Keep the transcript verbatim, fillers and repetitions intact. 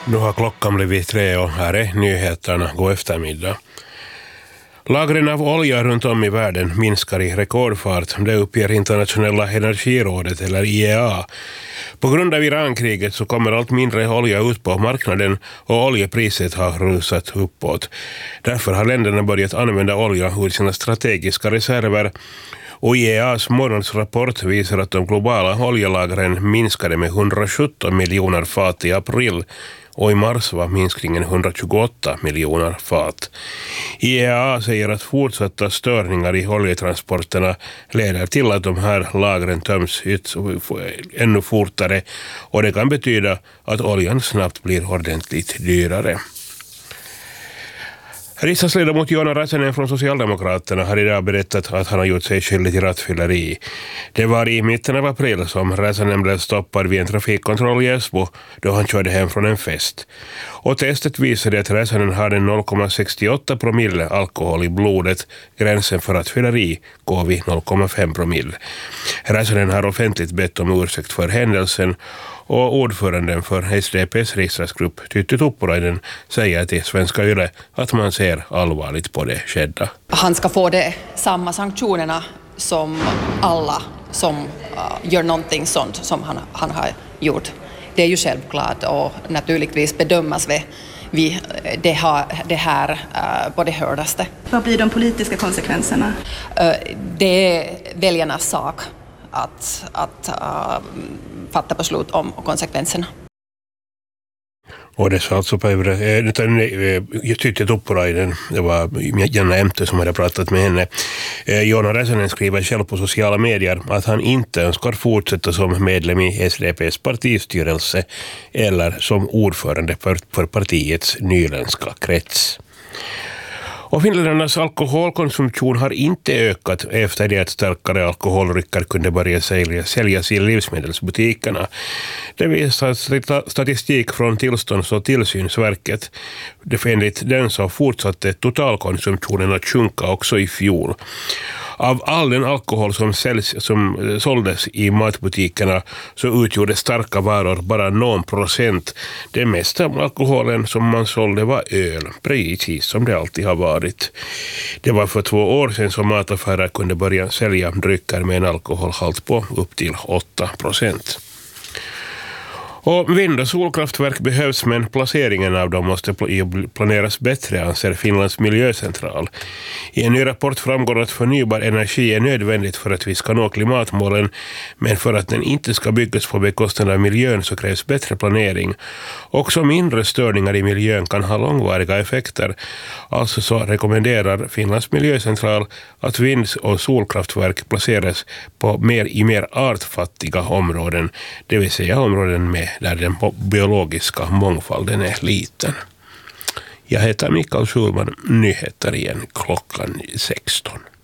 Nu har klockan blivit tre och här är nyheterna. God eftermiddag. Lagren av olja runt om i världen minskar i rekordfart. Det uppger Internationella energirådet eller I E A. På grund av Irankriget så kommer allt mindre olja ut på marknaden och oljepriset har rusat uppåt. Därför har länderna börjat använda olja ur sina strategiska reserver. Och I E A:s månadsrapport visar att de globala oljelagren minskade med hundrasjutton miljoner fat i april och i mars var minskningen hundratjugoåtta miljoner fat. I E A säger att fortsatta störningar i oljetransporterna leder till att de här lagren töms ut ännu fortare och det kan betyda att oljan snabbt blir ordentligt dyrare. Riksdagsledamot Joona Räsänen från Socialdemokraterna har idag berättat att han har gjort sig skyldig till rattfylleri. Det var i mitten av april som Räsänen blev stoppad vid en trafikkontroll i Esbo då han körde hem från en fest. Och testet visade att Räsänen hade noll komma sextioåtta promille alkohol i blodet. Gränsen för rattfylleri går vid noll komma fem promille. Räsänen har offentligt bett om ursäkt för händelsen. Och ordföranden för S D P:s riksdagsgrupp Tytti Tuppurainen säger till Svenska Yle att man ser allvarligt på det skedda. Han ska få det samma sanktionerna som alla som uh, gör någonting sånt som han, han har gjort. Det är ju självklart och naturligtvis bedömas vi, vi det, har, det här uh, på det hördaste. Vad blir de politiska konsekvenserna? Uh, det är väljarnas sak att, att uh, fatta beslut om konsekvenserna. Och det sa alltså på Tytti Tuppurainen, det var Janna Emte som hade pratat med henne. Joona Räsänen skriver själv på sociala medier att han inte önskar fortsätta som medlem i S D P:s partistyrelse eller som ordförande för, för partiets nyländska krets. Och finländarnas alkoholkonsumtion har inte ökat efter det att starkare alkoholdrycker kunde börja säljas i livsmedelsbutikerna. Det visar statistik från Tillstånds- och tillsynsverket. Enligt den så fortsatte totalkonsumtionen att sjunka också i fjol. Av all den alkohol som, säljs, som såldes i matbutikerna så utgjorde starka varor bara någon procent. Det mesta av alkoholen som man sålde var öl, precis som det alltid har varit. Det var för två år sedan som mataffärer kunde börja sälja drycker med en alkoholhalt på upp till åtta procent. Och vind- och solkraftverk behövs, men placeringen av dem måste planeras bättre, anser Finlands miljöcentral. I en ny rapport framgår att förnybar energi är nödvändigt för att vi ska nå klimatmålen, men för att den inte ska byggas på bekostnad av miljön så krävs bättre planering. Också mindre störningar i miljön kan ha långvariga effekter. Alltså så rekommenderar Finlands miljöcentral att vind- och solkraftverk placeras på mer, i mer artfattiga områden, det vill säga områden med där den biologiska mångfalden är liten. Jag heter Mikael Schulman, nyheter igen klockan sexton.